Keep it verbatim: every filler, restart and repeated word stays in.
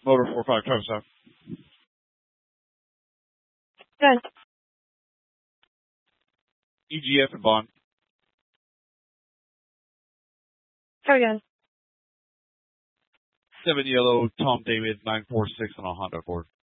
Motor four five, Travis out. Good. E G F and Bond. Go again. Seven yellow, Tom David, nine four six on a Honda Accord.